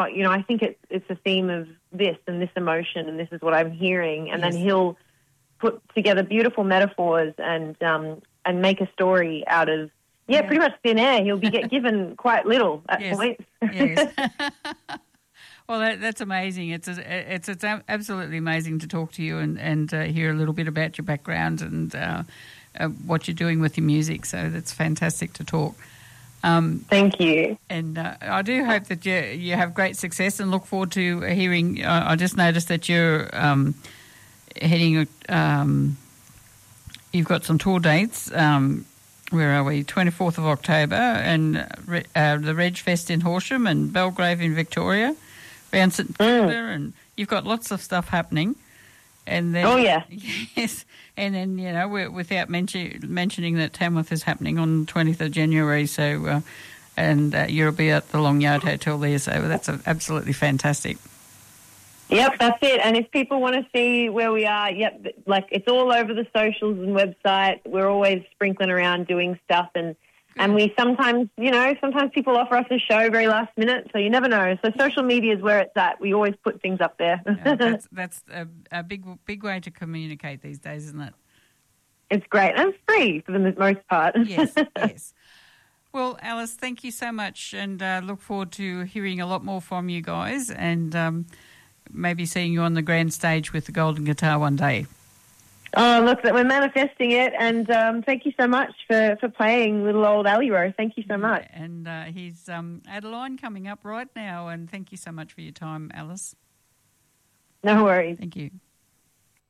I think it's a theme of this and this emotion, and this is what I'm hearing. And Yes. then he'll put together beautiful metaphors and make a story out of, pretty much thin air. He'll be given quite little at points. Yes. Well, that's amazing. It's absolutely amazing to talk to you and hear a little bit about your background and what you're doing with your music. So that's fantastic to talk. Thank you. And I do hope that you have great success and look forward to hearing. I just noticed that you're heading. You've got some tour dates. Where are we? 24th of October and the Reg Fest in Horsham and Belgrave in Victoria, around St Kilda, and you've got lots of stuff happening. And then, yes, and then without mentioning that Tamworth is happening on the 20th of January, so you'll be at the Long Yard Hotel there, so that's absolutely fantastic. Yep, that's it. And if people want to see where we are, it's all over the socials and website. We're always sprinkling around doing stuff, and we sometimes people offer us a show very last minute, so you never know. So social media is where it's at. We always put things up there. That's a big way to communicate these days, isn't it? It's great, and it's free for the most part. Yes, yes. Well, Alice, thank you so much, and look forward to hearing a lot more from you guys, and maybe seeing you on the grand stage with the Golden Guitar one day. Oh, look, we're manifesting it, and thank you so much for playing Little Old Alley Row. Thank you so much. And he's Adeline coming up right now, and thank you so much for your time, Alice. No worries. Thank you.